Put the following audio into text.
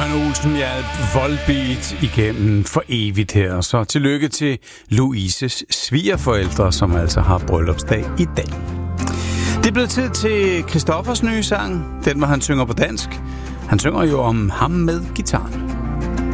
Johan Olsen hjalp Volbeat igennem for evigt her. Så tillykke til Louises svigerforældre, som altså har bryllupsdag i dag. Det er blevet tid til Christoffers nye sang. Den, hvor han synger på dansk. Han synger jo om ham med gitaren.